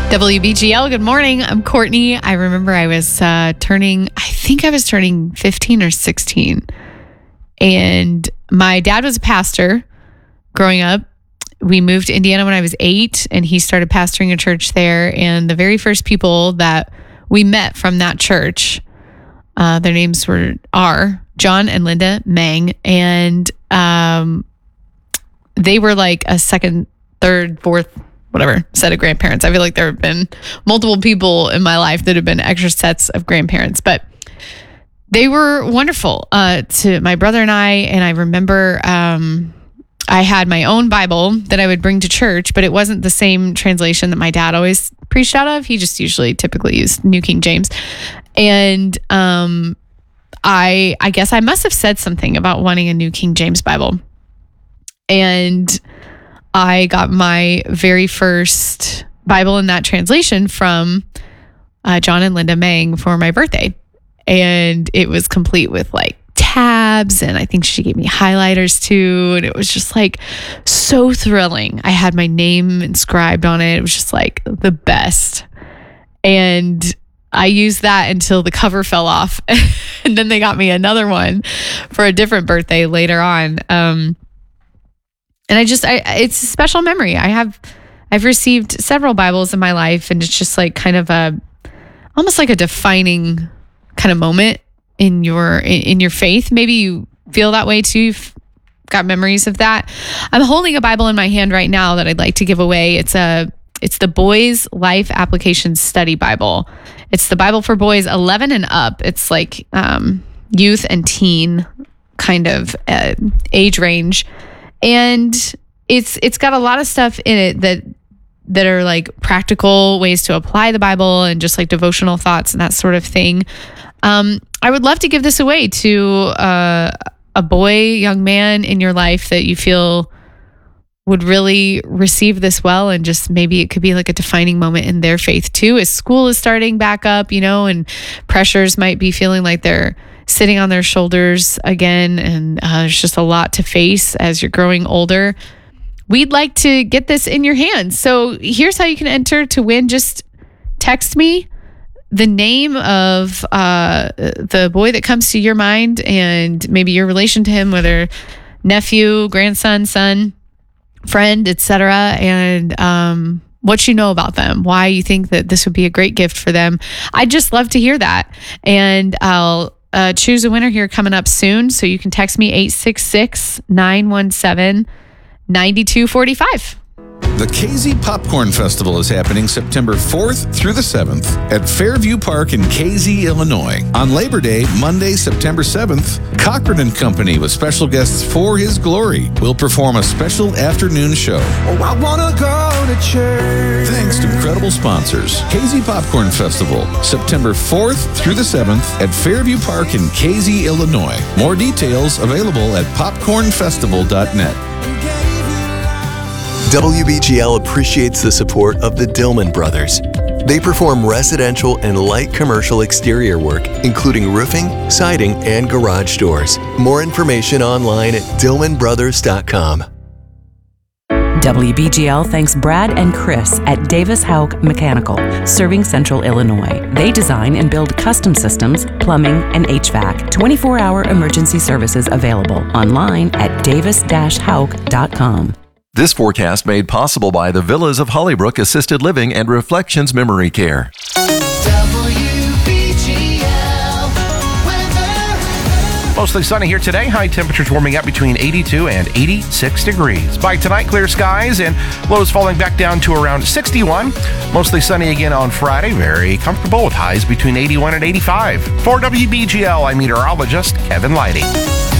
WBGL, good morning. I'm Courtney. I remember I was turning 15 or 16. And my dad was a pastor growing up. We moved to Indiana when I was 8, and he started pastoring a church there. And the very first people that we met from that church, their names are John and Linda Mang. And they were like a second, third, fourth, whatever set of grandparents. I feel like there have been multiple people in my life that have been extra sets of grandparents, but they were wonderful to my brother and I. And I remember I had my own Bible that I would bring to church, but it wasn't the same translation that my dad always preached out of. He just typically used New King James. And I guess I must have said something about wanting a New King James Bible. And I got my very first Bible in that translation from John and Linda Mang for my birthday. And it was complete with like tabs, and I think she gave me highlighters too. And it was just like so thrilling. I had my name inscribed on it. It was just like the best. And I used that until the cover fell off. And then they got me another one for a different birthday later on. And it's a special memory. I've received several Bibles in my life, and it's just like kind of almost like a defining kind of moment in your faith. Maybe you feel that way too. You've got memories of that. I'm holding a Bible in my hand right now that I'd like to give away. It's the Boys Life Application Study Bible. It's the Bible for boys 11 and up. It's like youth and teen kind of age range. And it's got a lot of stuff in it that are like practical ways to apply the Bible and just like devotional thoughts and that sort of thing. I would love to give this away to a young man in your life that you feel would really receive this well, and just maybe it could be like a defining moment in their faith too, as school is starting back up, and pressures might be feeling like they're sitting on their shoulders again, and there's just a lot to face as you're growing older. We'd like to get this in your hands. So here's how you can enter to win. Just text me the name of the boy that comes to your mind, and maybe your relation to him, whether nephew, grandson, son, friend, etc., and what you know about them, why you think that this would be a great gift for them. I'd just love to hear that. And I'll choose a winner here coming up soon. So you can text me 866-917-9245. The KZ Popcorn Festival is happening September 4th through the 7th at Fairview Park in KZ, Illinois. On Labor Day, Monday, September 7th, Cochran & Company with special guests For His Glory will perform a special afternoon show. Oh, I wanna go to church. Thanks to incredible sponsors. KZ Popcorn Festival, September 4th through the 7th at Fairview Park in KZ, Illinois. More details available at popcornfestival.net. WBGL appreciates the support of the Dillman Brothers. They perform residential and light commercial exterior work, including roofing, siding, and garage doors. More information online at dillmanbrothers.com. WBGL thanks Brad and Chris at Davis Houck Mechanical, serving Central Illinois. They design and build custom systems, plumbing, and HVAC. 24-hour emergency services available online at davis-houck.com. This forecast made possible by the Villas of Hollybrook Assisted Living and Reflections Memory Care. Mostly sunny here today. High temperatures warming up between 82 and 86 degrees. By tonight, clear skies and lows falling back down to around 61. Mostly sunny again on Friday. Very comfortable with highs between 81 and 85. For WBGL, I'm meteorologist Kevin Leidy.